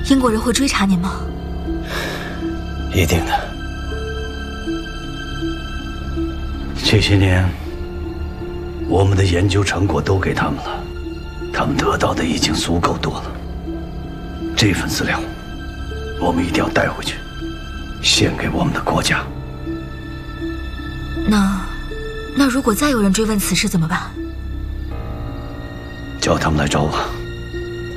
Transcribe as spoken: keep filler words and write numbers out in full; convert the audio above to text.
英国人会追查您吗？ 一定的。这些年，我们的研究成果都给他们了，他们得到的已经足够多了。这份资料，我们一定要带回去，献给我们的国家。 那，那如果再有人追问此事怎么办？ 叫他们来找我。